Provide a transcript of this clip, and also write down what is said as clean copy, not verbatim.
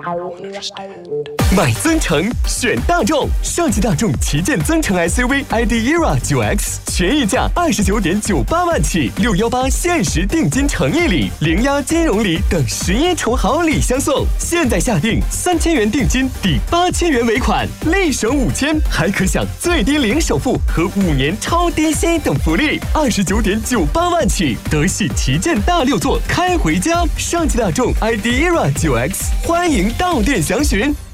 买增程选大众，上汽大众旗舰增程 SUV ID ERA 9X， 权益价29.98万起，618限时定金诚意礼、零押金融礼等11重好礼相送。现在下定3000元定金抵8000元尾款，立省5000，还可享最低零首付和5年超低息等福利，29.98万起，德系旗舰大6座开回家。上汽大众 ID ERA 9X， 欢迎到店详询。